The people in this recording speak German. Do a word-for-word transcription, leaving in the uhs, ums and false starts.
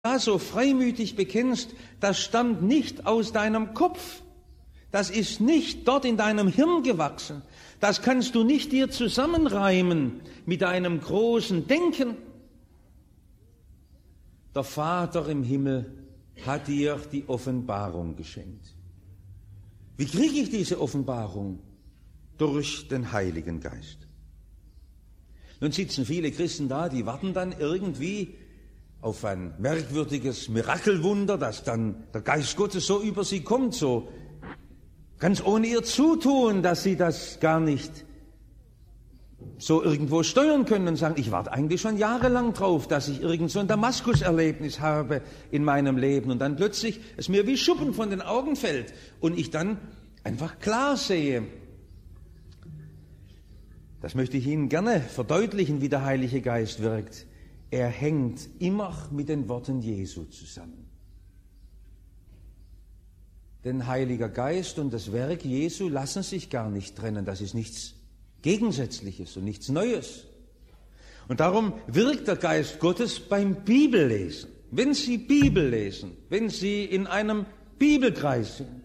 da so freimütig bekennst, das stammt nicht aus deinem Kopf. Das ist nicht dort in deinem Hirn gewachsen. Das kannst du nicht dir zusammenreimen mit deinem großen Denken. Der Vater im Himmel hat dir die Offenbarung geschenkt. Wie kriege ich diese Offenbarung? Durch den Heiligen Geist. Nun sitzen viele Christen da, die warten dann irgendwie auf ein merkwürdiges Mirakelwunder, dass dann der Geist Gottes so über sie kommt, so ganz ohne ihr Zutun, dass sie das gar nicht so irgendwo steuern können und sagen, ich warte eigentlich schon jahrelang drauf, dass ich irgend so ein Damaskus-Erlebnis habe in meinem Leben und dann plötzlich es mir wie Schuppen von den Augen fällt und ich dann einfach klar sehe. Das möchte ich Ihnen gerne verdeutlichen, wie der Heilige Geist wirkt. Er hängt immer mit den Worten Jesu zusammen. Denn Heiliger Geist und das Werk Jesu lassen sich gar nicht trennen. Das ist nichts Gegensätzliches und nichts Neues. Und darum wirkt der Geist Gottes beim Bibellesen. Wenn Sie Bibel lesen, wenn Sie in einem Bibelkreis sind,